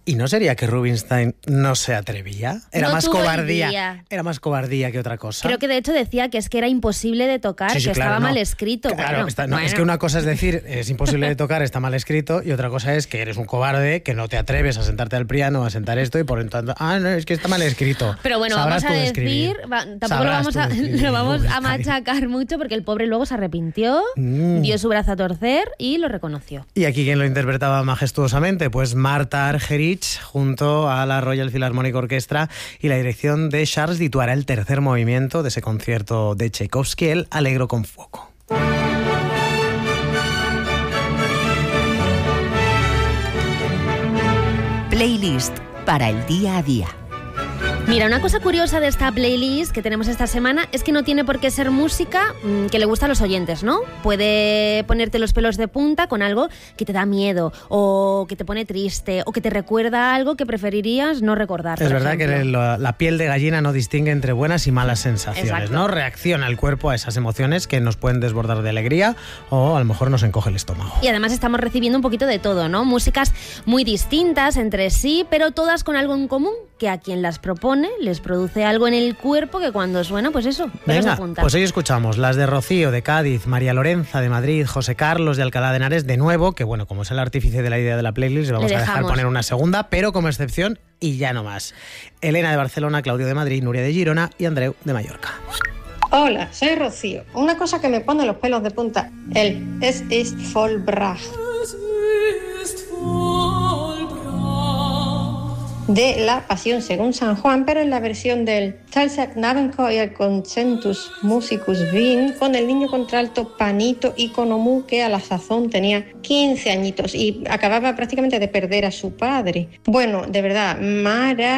¿Y no sería que Rubinstein no se atrevía? Era No más tuvo cobardía. idea. Era más cobardía que otra cosa. Creo que de hecho decía que es que era imposible de tocar, Sí, que claro, estaba no. mal escrito. Claro, es que una cosa es decir, es imposible de tocar, está mal escrito, y otra cosa es que eres un cobarde, que no te atreves a sentarte al piano, a sentar esto, y por lo tanto, no, es que está mal escrito. Pero bueno, Sabrás vamos a tú escribir. decir, tampoco lo vamos a machacar mucho, porque el pobre luego se arrepintió, dio su brazo a torcer y lo reconoció. Y aquí, ¿quién lo interpretaba majestuosamente? Pues Marta Argerich, junto a la Royal Philharmonic Orchestra y la dirección de Charles Dituara, el tercer movimiento de ese concierto de Tchaikovsky, el Allegro con fuoco. Playlist para el día a día. Mira, una cosa curiosa de esta playlist que tenemos esta semana es que no tiene por qué ser música que le gusta a los oyentes, ¿no? Puede ponerte los pelos de punta con algo que te da miedo, o que te pone triste, o que te recuerda algo que preferirías no recordar. Es verdad que la piel de gallina no distingue entre buenas y malas sensaciones, Exacto. ¿no? Reacciona el cuerpo a esas emociones que nos pueden desbordar de alegría o a lo mejor nos encoge el estómago. Y además estamos recibiendo un poquito de todo, ¿no? Músicas muy distintas entre sí, pero todas con algo en común, que a quien las propone les produce algo en el cuerpo que cuando suena, pues eso, pelos de Venga, punta. pues hoy escuchamos las de Rocío de Cádiz, María Lorenza de Madrid, José Carlos de Alcalá de Henares de nuevo, que bueno, como es el artífice de la idea de la playlist, le vamos a dejar poner una segunda, pero como excepción y ya no más. Elena de Barcelona, Claudio de Madrid, Nuria de Girona y Andreu de Mallorca. Hola, soy Rocío. Una cosa que me pone los pelos de punta, el Es ist vollbracht de la Pasión según San Juan, pero en la versión del Knabenchor Concentus Musicus Wien, con el niño contralto Panito Economou, que a la sazón tenía 15 añitos y acababa prácticamente de perder a su padre. Bueno, de verdad,